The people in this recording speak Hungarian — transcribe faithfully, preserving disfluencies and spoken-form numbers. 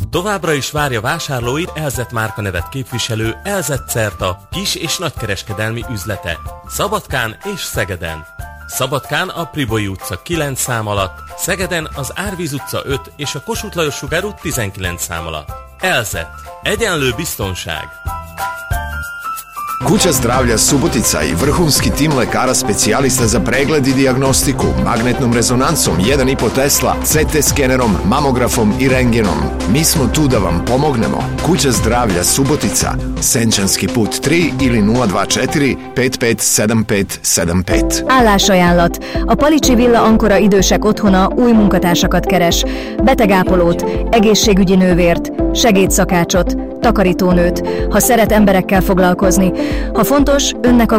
Továbbra is várja vásárlóit Elzett márkanevet képviselő Elzett Certa kis- és nagykereskedelmi üzlete Szabadkán és Szegeden. Szabadkán a Priboi utca kilenc szám alatt, Szegeden az Árvíz utca öt és a Kossuth Lajos Sugár út tizenkilenc szám alatt. Elzett. Egyenlő biztonság. Kuća zdravlja Subotica i vrhunski tim lekara specijalista za pregled i dijagnostiku, magnetnom rezonancom jedan i po Tesla, C T skenerom, mamografom i rengenom. Mi smo tu da vam pomognemo. Kuća zdravlja Subotica, Senčanski put tri ili nula dva četiri pet pet sedem pet sedem pet. Állásajánlat. A Palicsi Villa Ankora idősek otthona új munkatársakat keres. Betegápolót, egészségügyi nővért, segédszakácsot, takarítónőt, ha szeret emberekkel foglalkozni. Ha fontos, önnek a